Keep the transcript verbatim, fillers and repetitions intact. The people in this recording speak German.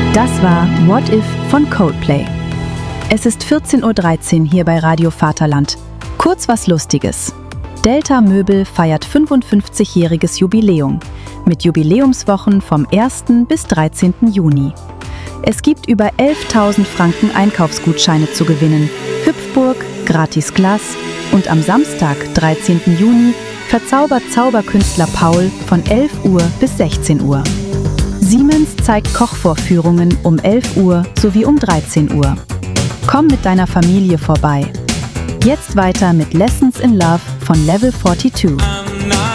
Das war What If von Coldplay. Es ist vierzehn Uhr dreizehn hier bei Radio Vaterland. Kurz was Lustiges. Delta Möbel feiert fünfundfünfzigjähriges Jubiläum mit Jubiläumswochen vom ersten bis dreizehnten Juni. Es gibt über elftausend Franken Einkaufsgutscheine zu gewinnen, Hüpfburg, gratis Glas und am Samstag, dreizehnten Juni, verzaubert Zauberkünstler Paul von elf Uhr bis sechzehn Uhr. Siemens zeigt Kochvorführungen um elf Uhr sowie um dreizehn Uhr. Komm mit deiner Familie vorbei. Jetzt weiter mit Lessons in Love von Level zweiundvierzig.